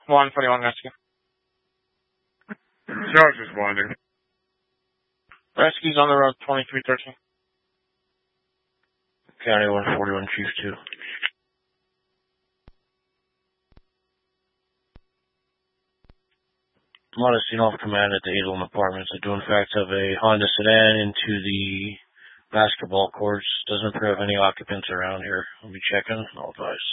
141 rescue. Charge responding. Rescue's on the road, 2313. County 141, Chief 2. Modesty off command at the Edelman Apartments. I do in fact have a Honda sedan into the basketball courts. Doesn't appear to have any occupants around here. I'll be checking. I'll advise.